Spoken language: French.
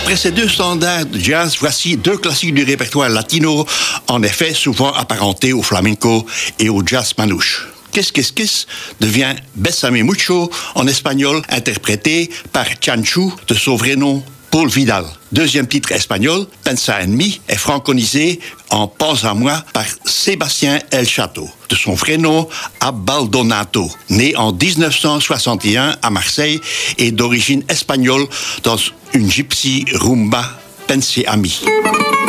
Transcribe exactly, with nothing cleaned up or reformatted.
Après ces deux standards de jazz, voici deux classiques du répertoire latino, en effet souvent apparentés au flamenco et au jazz manouche. Qu'est-ce qu'est-ce qu'est-ce devient Bésame mucho en espagnol, interprété par Chanchu de son vrai nom Paul Vidal. Deuxième titre espagnol, Pensa en mí, est franconisé en Pense à moi par Sébastien El Chato, de son vrai nom Abaldonato, né en dix-neuf cent soixante et un à Marseille et d'origine espagnole dans une gypsy rumba Pense a mí.